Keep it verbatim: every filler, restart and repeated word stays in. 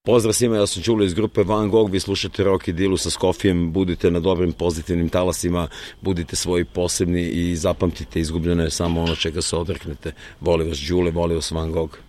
Pozdrav svima, ja sam Đule iz grupe Van Gogh, vi slušate Rock i Dilu sa Skofijem, budite na dobrim pozitivnim talasima, budite svoji posebni i zapamtite, izgubljeno je samo ono čega se odreknete. Voli vas Đule, voli vas Van Gogh.